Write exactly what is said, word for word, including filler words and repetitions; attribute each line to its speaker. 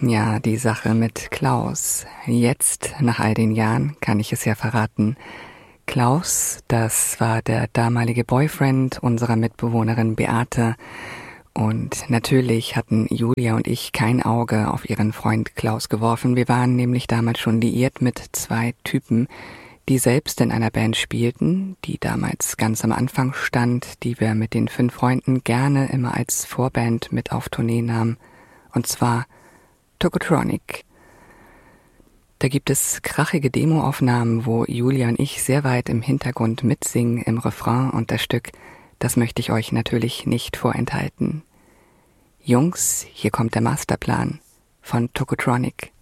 Speaker 1: Ja, die Sache mit Klaus. Jetzt, nach all den Jahren, kann ich es ja verraten. Klaus, das war der damalige Boyfriend unserer Mitbewohnerin Beate. Und natürlich hatten Julia und ich kein Auge auf ihren Freund Klaus geworfen. Wir waren nämlich damals schon liiert mit zwei Typen, die selbst in einer Band spielten, die damals ganz am Anfang stand, die wir mit den fünf Freunden gerne immer als Vorband mit auf Tournee nahmen. Und zwar Tokotronic. Da gibt es krachige Demoaufnahmen, wo Julia und ich sehr weit im Hintergrund mitsingen im Refrain, und das Stück, das möchte ich euch natürlich nicht vorenthalten. Jungs, hier kommt der Masterplan von Tokotronic.